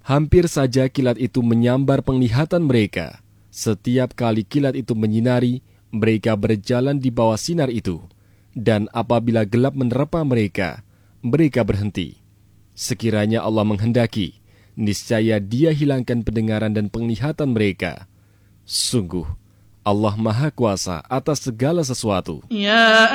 Hampir saja kilat itu menyambar penglihatan mereka. Setiap kali kilat itu menyinari, mereka berjalan di bawah sinar itu. Dan apabila gelap menerpa mereka, mereka berhenti. Sekiranya Allah menghendaki, niscaya Dia hilangkan pendengaran dan penglihatan mereka. Sungguh, Allah Maha Kuasa atas segala sesuatu. Ya